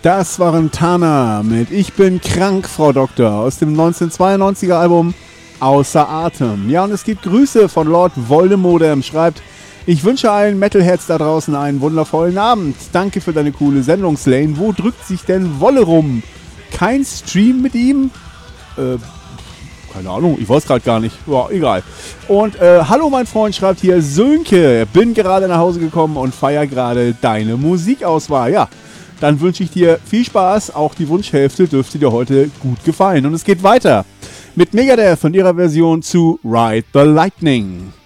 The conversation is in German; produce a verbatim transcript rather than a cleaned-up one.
Das waren Tana mit Ich bin krank, Frau Doktor, aus dem neunzehnhundertzweiundneunziger Album Außer Atem. Ja, und es gibt Grüße von Lord Voldemodem, schreibt: Ich wünsche allen Metalheads da draußen einen wundervollen Abend. Danke für deine coole Sendungslane. Wo drückt sich denn Wolle rum? Kein Stream mit ihm? Äh, keine Ahnung, ich weiß gerade gar nicht. Ja, egal. Und äh, hallo mein Freund, schreibt hier Sönke. Bin gerade nach Hause gekommen und feier gerade deine Musikauswahl. Ja, dann wünsche ich dir viel Spaß. Auch die Wunschhälfte dürfte dir heute gut gefallen. Und es geht weiter mit Megadeth und ihrer Version zu Ride the Lightning.